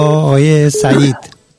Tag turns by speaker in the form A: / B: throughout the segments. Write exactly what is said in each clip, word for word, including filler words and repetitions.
A: آقای سعید.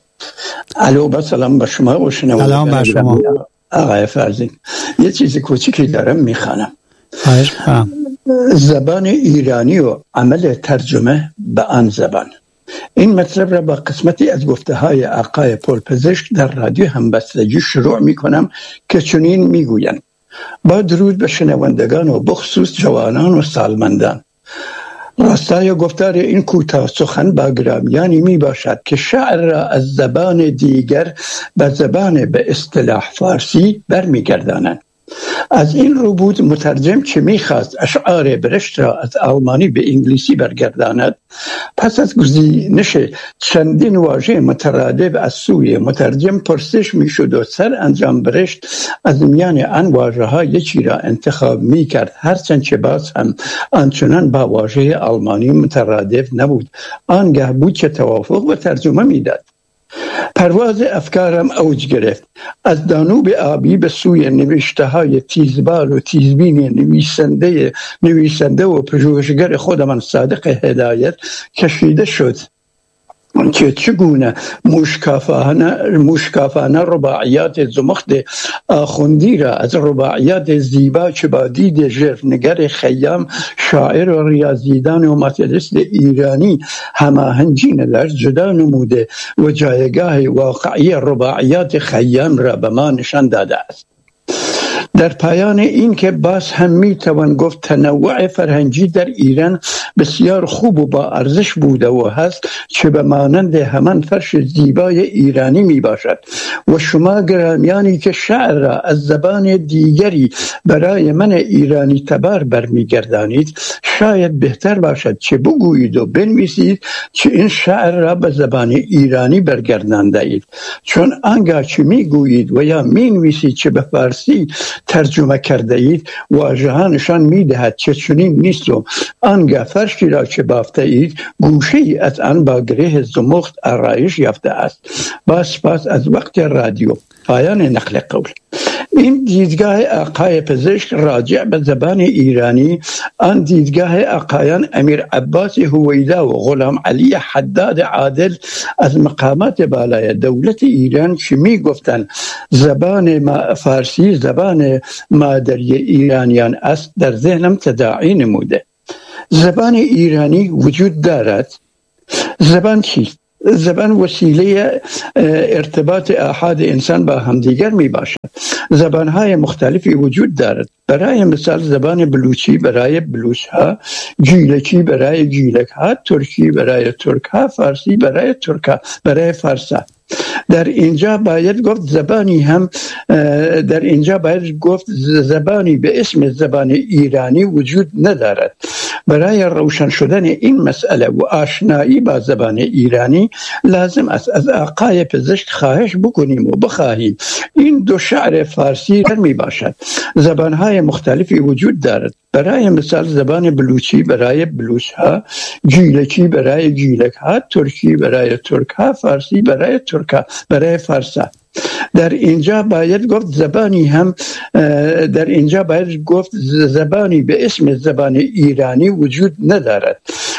B: الو، با سلام با شما و شنوندگان.
A: سلام بر شما
B: آقای فرزین. یه چیز کوچیکی دارم میخوانم.
A: خواهش می‌کنم.
B: زبان ایرانی و عمل ترجمه به آن زبان. این مطلب را با قسمتی از گفته های آقای پولپزشک در رادیو همبستگی شروع میکنم که چنین میگویند: با درود به شنوندگان و بخصوص جوانان و سالمندان. راستای گفتار این کوتاه سخن با گرامیانی می باشد که شعر را از زبان دیگر به زبان به اصطلاح فارسی برمیگردانند. از این رو بود مترجم که میخواست اشعار برشت را از آلمانی به انگلیسی برگرداند، پس از گزینش چندین واژه مترادف از سوی مترجم پرسش میشد و سر انجام برشت از میان آن واژه ها یکی را انتخاب میکرد، هرچند که باز هم آنچنان با واژه آلمانی مترادف نبود. آنگه بود که توافق و ترجمه میداد. پرواز افکارم اوج گرفت. از دانوب آبی به سوی نوشته های تیزبار و تیزبین نویسنده نویسنده و پژوهشگر خودمان صادق هدایت کشیده شد که چگونه مشکافانه مشکافانه رباعیات زمخت آخوندی را از رباعیات زیبا که با دید ژرفنگر خیام، شاعر و ریاضیدان و ماتریست ایرانی هماهنگی نداشت، جدا نموده و جایگاه واقعی رباعیات خیام را به ما نشان داده است. در پایان این که باز هم می توان گفت تنوع فرهنگی در ایران بسیار خوب و با ارزش بوده و هست که به مانند همان فرش زیبای ایرانی می باشد و شما گرامیانی که شعر را از زبان دیگری برای من ایرانی تبار برمیگردانید، شاید بهتر باشد که بگویید و بنویسید که این شعر را به زبان ایرانی برگردانده اید، چون آنگاه که می گویید و یا می نویسید که به فارسی ترجمه کرده اید، واژه‌ها نشان می‌دهد که چنین نیست و آنگاه فرشی را که بافته اید گوشه‌ای از آن با گره زمخت آرایش یافته است. با سپاس از وقت رادیو. پایان نقل قول. این دیدگاه آقای پزشک راجع به زبان ایرانی آن دیدگاه آقایان امیر عباس هویدا و غلام علی حداد عادل از مقامات بالای دولت ایران که می گفتند زبان فارسی زبان مادری ایرانیان است در ذهنم تداعی نموده. زبان ایرانی وجود دارد. زبان چیست؟ زبان وسیله ارتباط احاد انسان با همدیگر می باشد. زبانهای مختلفی وجود دارد. برای مثال زبان بلوچی برای بلوچ ها، گیلکی برای گیلک ها، ترکی برای ترک ها، فارسی برای ترک ها، برای فارسا. در اینجا باید گفت زبانی هم در اینجا باید گفت زبانی به اسم زبان ایرانی وجود ندارد. برای روشن شدن این مسئله و آشنایی با زبان ایرانی لازم است از آقای پزشک خواهش بکنیم و بخواهیم این دو شعر فارسی در می باشد. زبانهای مختلفی وجود دارد. برای مثال زبان بلوچی برای بلوچ ها، گیلکی برای گیلک ها، ترکی برای ترک ها، فارسی برای ترک ها، برای فارسا. در اینجا باید گفت زبانی هم در اینجا باید گفت زبانی به اسم زبان ایرانی وجود ندارد.